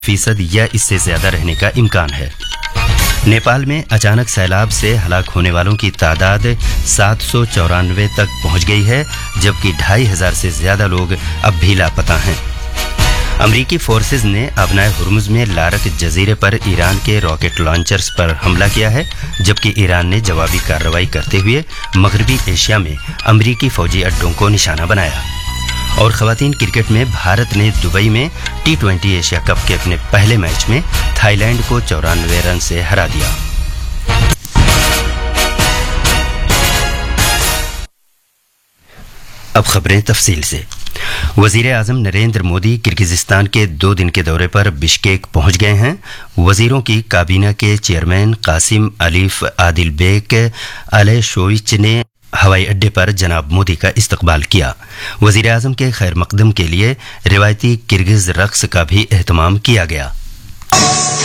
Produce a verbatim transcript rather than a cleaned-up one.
फीसद या इससे ज्यादा रहने का इम्कान है। नेपाल में अचानक सैलाब से हलाक होने वालों की तादाद सात सौ चौरानवे तक पहुंच गई है, जबकि ढाई हजार से ज्यादा लोग अब भी लापता हैं। अमरीकी फोर्सेज ने अबनाए हुर्मुज में लारक जजीरे पर ईरान के रॉकेट लॉन्चर्स पर हमला किया है, जबकि ईरान ने जवाबी कार्रवाई करते हुए मगरबी एशिया में अमरीकी फौजी अड्डों को निशाना बनाया। और खवातीन क्रिकेट में भारत ने दुबई में टी ट्वेंटी एशिया कप के अपने पहले मैच में थाईलैंड को चौरानवे रन से हरा दिया। अब खबरें तफसील से। वजीर आजम नरेंद्र मोदी किर्गिजिस्तान के दो दिन के दौरे पर बिश्केक पहुंच गए हैं। वजीरों की काबीना के चेयरमैन कासिम अलीफ आदिलबेक अलेशोविच ने हवाई अड्डे पर जनाब मोदी का इस्तकबाल किया। वजीर आजम के खैर मकदम के लिए रिवायती किर्गिज रक्स का भी एहतमाम किया गया।